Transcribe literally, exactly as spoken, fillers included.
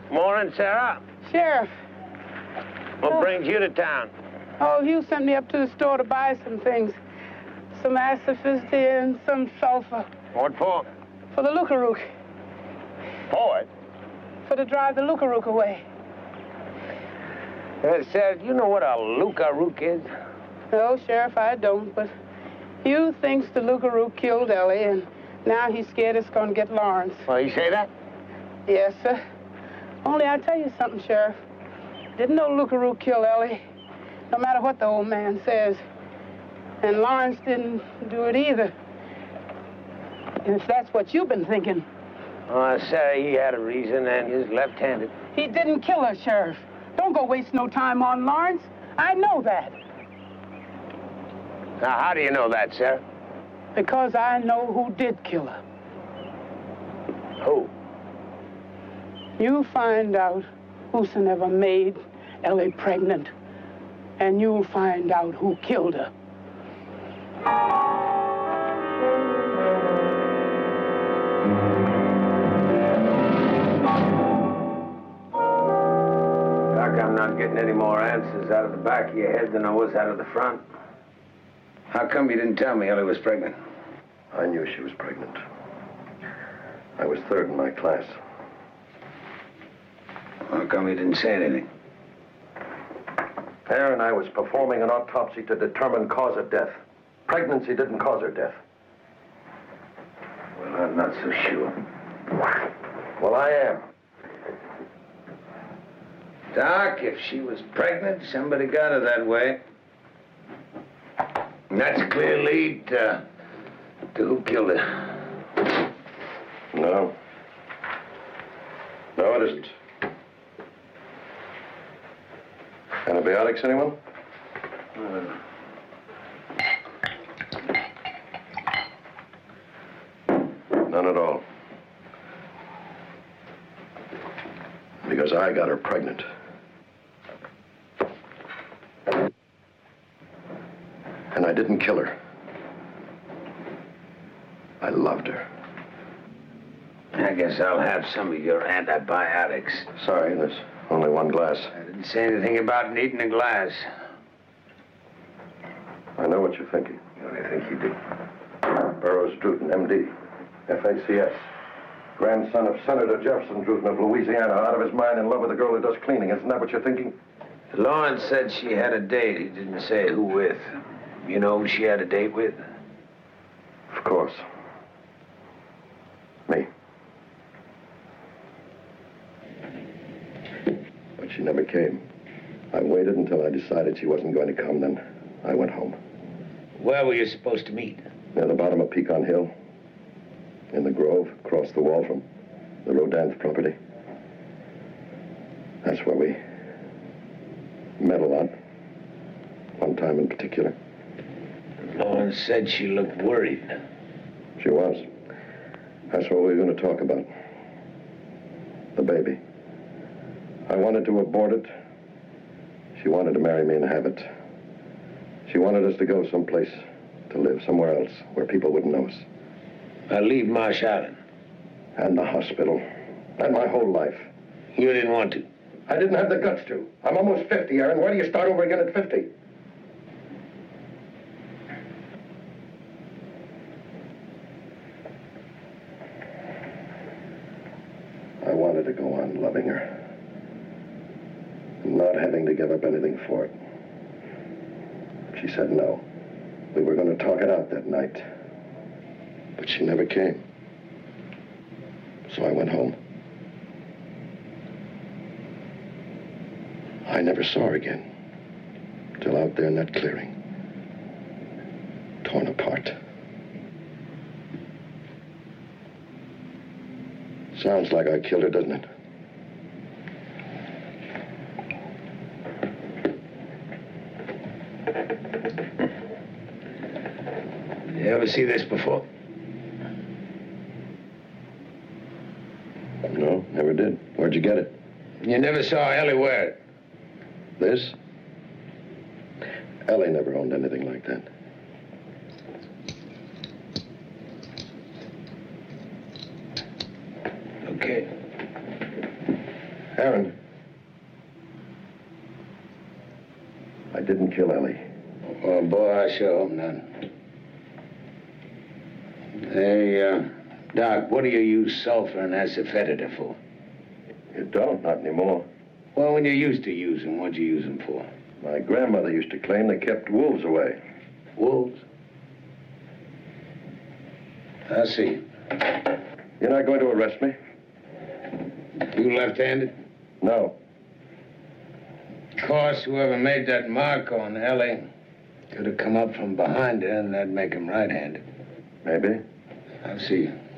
Morning, Sarah. Sheriff. What oh. brings you to town? Oh, you sent me up to the store to buy some things. Some asphyxia and some sulfur. What for? For the Lukarook. For it? For to drive the Lukarook away. Uh, Sarah, you know what a Lukarook is? No, Sheriff, I don't, but Hugh thinks the Lukarook killed Ellie, and now he's scared it's going to get Lawrence. Oh, you say that? Yes, sir. Only I tell you something, Sheriff. Didn't no Lukarook kill Ellie, no matter what the old man says. And Lawrence didn't do it either. And if that's what you've been thinking. Oh, Sarah, he had a reason, and he's left-handed. He didn't kill her, Sheriff. Don't go waste no time on Lawrence. I know that. Now, how do you know that, Sarah? Because I know who did kill her. Who? You find out whosoever made Ellie pregnant, and you'll find out who killed her. Doc, I'm not getting any more answers out of the back of your head than I was out of the front. How come you didn't tell me Ellie was pregnant? I knew she was pregnant. I was third in my class. How come you didn't say anything? Aaron, I was performing an autopsy to determine cause of death. Pregnancy didn't cause her death. Well, I'm not so sure. Well, I am. Doc, if she was pregnant, somebody got her that way. And that's a clear lead to, to who killed her. No. No, it isn't. Antibiotics, anyone? Uh, None at all. Because I got her pregnant. And I didn't kill her. I loved her. I guess I'll have some of your antibiotics. Sorry, there's only one glass. I didn't say anything about needing a glass. I know what you're thinking. What do you think you do? Burroughs Druten, M D, F A C S. Grandson of Senator Jefferson Druten of Louisiana, out of his mind in love with a girl who does cleaning. Isn't that what you're thinking? Lawrence said she had a date. He didn't say who with. You know who she had a date with? Of course. Me. But she never came. I waited until I decided she wasn't going to come, then I went home. Where were you supposed to meet? Near the bottom of Pecan Hill. In the Grove, across the wall from the Rodin's property. That's where we met a lot. One time in particular. Lawrence said she looked worried. She was. That's what we were going to talk about. The baby. I wanted to abort it. She wanted to marry me and have it. She wanted us to go someplace to live, somewhere else, where people wouldn't know us. I'll leave Marsh Island. And the hospital. And my whole life. You didn't want to. I didn't have the guts to. I'm almost fifty, Aaron. Why do you start over again at fifty? I wanted to go on loving her. And not having to give up anything for it. She said no. We were going to talk it out that night. But she never came. So I went home. I never saw her again. Till out there in that clearing. Torn apart. Sounds like I killed her, doesn't it? You ever see this before? No, never did. Where'd you get it? You never saw Ellie wear it? This? Ellie never owned anything like that. Okay. Aaron. I didn't kill Ellie. Oh, boy, I sure hope not. Hey, uh, Doc, what do you use sulfur and asafoetida for? You don't, not anymore. Well, when you used to use them, what'd you use them for? My grandmother used to claim they kept wolves away. Wolves? I see. You're not going to arrest me? You left-handed? No. Of course, whoever made that mark on Ellie could have come up from behind her, and that'd make him right-handed. Maybe. I see.